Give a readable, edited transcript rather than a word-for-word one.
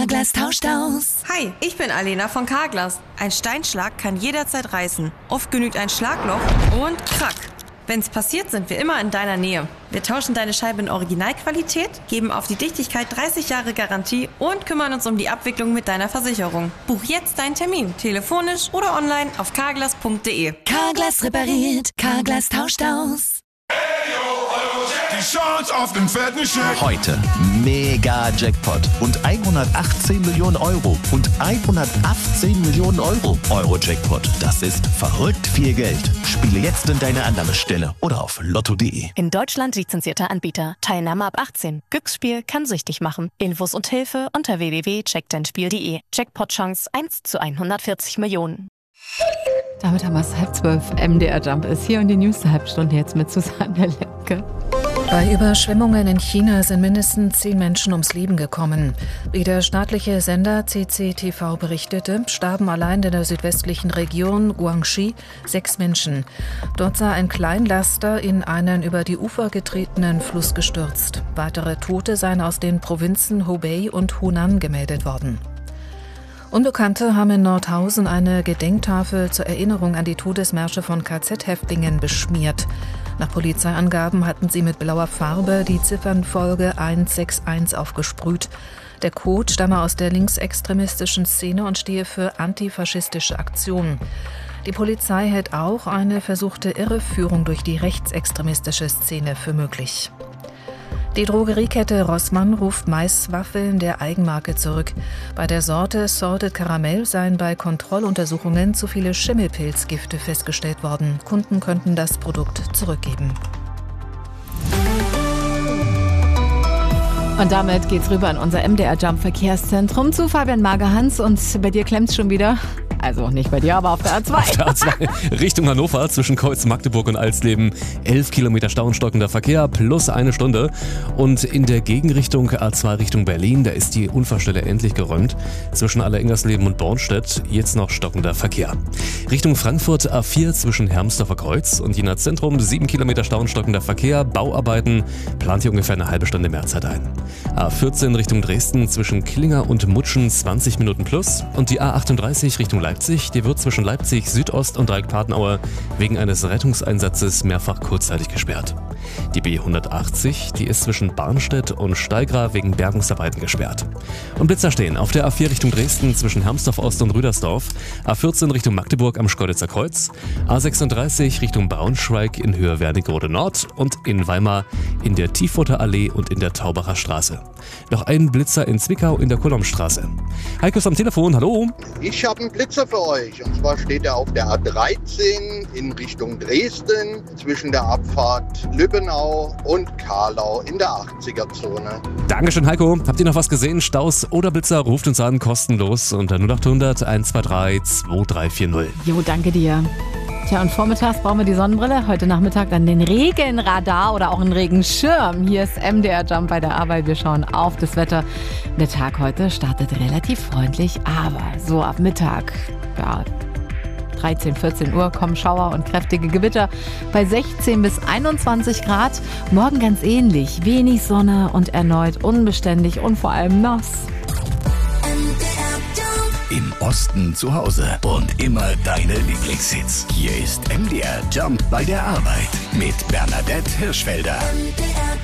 Carglass tauscht aus. Hi, ich bin Alena von Carglass. Ein Steinschlag kann jederzeit reißen. Oft genügt ein Schlagloch und krack. Wenn's passiert, sind wir immer in deiner Nähe. Wir tauschen deine Scheibe in Originalqualität, geben auf die Dichtigkeit 30 Jahre Garantie und kümmern uns um die Abwicklung mit deiner Versicherung. Buch jetzt deinen Termin, telefonisch oder online auf carglass.de. Carglass repariert, Carglass tauscht aus. Die Chance auf den fetten Scheck. Heute mega Jackpot und 118 Millionen Euro und 118 Millionen Euro. Euro-Jackpot, das ist verrückt viel Geld. Spiele jetzt in deine Annahmestelle oder auf lotto.de. In Deutschland lizenzierter Anbieter. Teilnahme ab 18. Glücksspiel kann süchtig machen. Infos und Hilfe unter www.checkdeinspiel.de. Jackpot-Chance 1 zu 140 Millionen. Damit haben wir es 11:30. MDR Jump ist hier und die News der Halbstunde jetzt mit Susanne Lemke. Bei Überschwemmungen in China sind mindestens 10 Menschen ums Leben gekommen. Wie der staatliche Sender CCTV berichtete, starben allein in der südwestlichen Region Guangxi 6 Menschen. Dort sei ein Kleinlaster in einen über die Ufer getretenen Fluss gestürzt. Weitere Tote seien aus den Provinzen Hubei und Hunan gemeldet worden. Unbekannte haben in Nordhausen eine Gedenktafel zur Erinnerung an die Todesmärsche von KZ-Häftlingen beschmiert. Nach Polizeiangaben hatten sie mit blauer Farbe die Ziffernfolge 161 aufgesprüht. Der Code stamme aus der linksextremistischen Szene und stehe für antifaschistische Aktionen. Die Polizei hält auch eine versuchte Irreführung durch die rechtsextremistische Szene für möglich. Die Drogeriekette Rossmann ruft Maiswaffeln der Eigenmarke zurück. Bei der Sorte Salted Caramel seien bei Kontrolluntersuchungen zu viele Schimmelpilzgifte festgestellt worden. Kunden könnten das Produkt zurückgeben. Und damit geht's rüber in unser MDR Jump Verkehrszentrum zu Fabian Magerhans. Und bei dir klemmt's schon wieder. Also nicht bei dir, aber auf der A2. Auf der A2 Richtung Hannover zwischen Kreuz Magdeburg und Alsleben 11 Kilometer Stau und stockender Verkehr plus 1 Stunde. Und in der Gegenrichtung A2 Richtung Berlin, da ist die Unfallstelle endlich geräumt. Zwischen Allerengersleben und Bornstedt jetzt noch stockender Verkehr. Richtung Frankfurt A4 zwischen Hermsdorfer Kreuz und Jena Zentrum 7 Kilometer Stau und stockender Verkehr. Bauarbeiten plant hier ungefähr eine halbe Stunde Mehrzeit ein. A14 Richtung Dresden zwischen Klinger und Mutschen 20 Minuten plus. Und die A38 Richtung Leipzig, die wird zwischen Leipzig Südost und Dreieck-Patenauer wegen eines Rettungseinsatzes mehrfach kurzzeitig gesperrt. Die B180, die ist zwischen Barnstedt und Steigra wegen Bergungsarbeiten gesperrt. Und Blitzer stehen auf der A4 Richtung Dresden zwischen Hermsdorf Ost und Rüdersdorf, A14 Richtung Magdeburg am Schkeuditzer Kreuz, A36 Richtung Braunschweig in Höhe Wernigerode Nord und in Weimar in der Tiefurter Allee und in der Taubacher Straße. Noch ein Blitzer in Zwickau in der Kolomstraße. Heiko ist am Telefon, hallo. Ich habe einen Blitzer für euch und zwar steht er auf der A13 in Richtung Dresden zwischen der Abfahrt Lübbenau und Karlau in der 80er-Zone. Dankeschön Heiko. Habt ihr noch was gesehen? Staus oder Blitzer? Ruft uns an, kostenlos unter 0800 123 2340. Jo, danke dir. Tja, und vormittags brauchen wir die Sonnenbrille. Heute Nachmittag dann den Regenradar oder auch einen Regenschirm. Hier ist MDR Jump bei der Arbeit. Wir schauen auf das Wetter. Der Tag heute startet relativ freundlich, aber so ab Mittag, ja, 13, 14 Uhr kommen Schauer und kräftige Gewitter bei 16 bis 21 Grad. Morgen ganz ähnlich. Wenig Sonne und erneut unbeständig und vor allem nass. Im Osten zu Hause und immer deine Lieblingshits. Hier ist MDR Jump bei der Arbeit mit Bernadette Hirschfelder. MDR